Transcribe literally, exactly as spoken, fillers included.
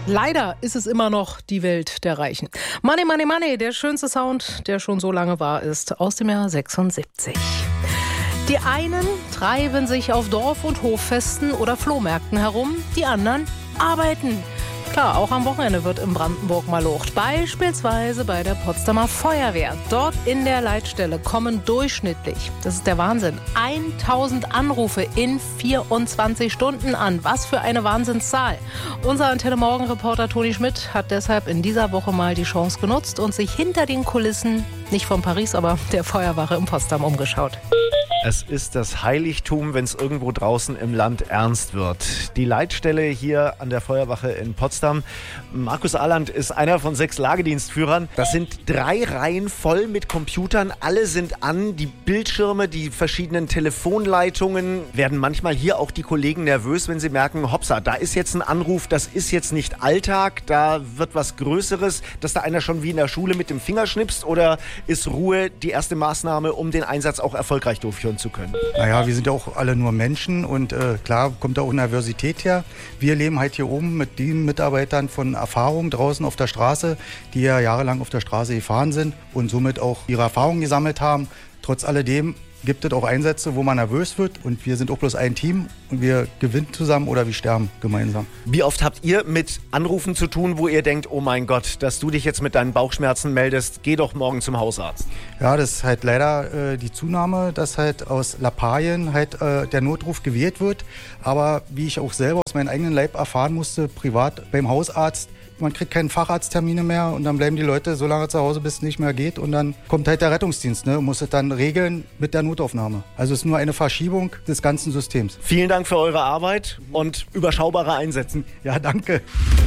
Leider ist es immer noch die Welt der Reichen. Money, Money, Money, der schönste Sound, der schon so lange war, ist aus dem Jahr sechsundsiebzig. Die einen treiben sich auf Dorf- und Hoffesten oder Flohmärkten herum, die anderen arbeiten. Klar, auch am Wochenende wird in Brandenburg malocht. Beispielsweise bei der Potsdamer Feuerwehr. Dort in der Leitstelle kommen durchschnittlich, das ist der Wahnsinn, tausend Anrufe in vierundzwanzig Stunden an. Was für eine Wahnsinnszahl. Unser Antenne Morgen-Reporter Toni Schmidt hat deshalb in dieser Woche mal die Chance genutzt und sich hinter den Kulissen, nicht von Paris, aber der Feuerwache in Potsdam umgeschaut. Es ist das Heiligtum, wenn es irgendwo draußen im Land ernst wird. Die Leitstelle hier an der Feuerwache in Potsdam. Markus Ahland ist einer von sechs Lagedienstführern. Das sind drei Reihen voll mit Computern. Alle sind an. Die Bildschirme, die verschiedenen Telefonleitungen. Werden manchmal hier auch die Kollegen nervös, wenn sie merken, hopsa, da ist jetzt ein Anruf, das ist jetzt nicht Alltag, da wird was Größeres, dass da einer schon wie in der Schule mit dem Finger schnipst, oder ist Ruhe die erste Maßnahme, um den Einsatz auch erfolgreich durchzuführen zu können? Naja, wir sind ja auch alle nur Menschen und äh, klar kommt da auch Nervosität her. Wir leben halt hier oben mit den Mitarbeitern von Erfahrung draußen auf der Straße, die ja jahrelang auf der Straße gefahren sind und somit auch ihre Erfahrungen gesammelt haben. Trotz alledem gibt es auch Einsätze, wo man nervös wird, und wir sind auch bloß ein Team und wir gewinnen zusammen oder wir sterben gemeinsam. Wie oft habt ihr mit Anrufen zu tun, wo ihr denkt, oh mein Gott, dass du dich jetzt mit deinen Bauchschmerzen meldest, geh doch morgen zum Hausarzt? Ja, das ist halt leider äh, die Zunahme, dass halt aus Lappalien halt äh, der Notruf gewählt wird. Aber wie ich auch selber aus meinem eigenen Leib erfahren musste, privat beim Hausarzt, man kriegt keine Facharzttermine mehr und dann bleiben die Leute so lange zu Hause, bis es nicht mehr geht, und dann kommt halt der Rettungsdienst, ne, und muss es dann regeln mit der Notaufnahme. Also es ist nur eine Verschiebung des ganzen Systems. Vielen Dank für eure Arbeit und überschaubare Einsätze. Ja, danke.